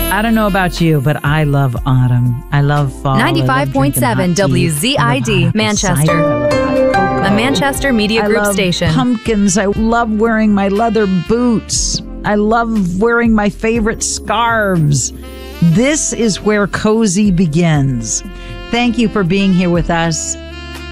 I don't know about you, but I love autumn. I love fall. 95.7 WZID, Manchester. A Manchester Media Group station. Pumpkins. I love wearing my leather boots. I love wearing my favorite scarves. This is where cozy begins. Thank you for being here with us.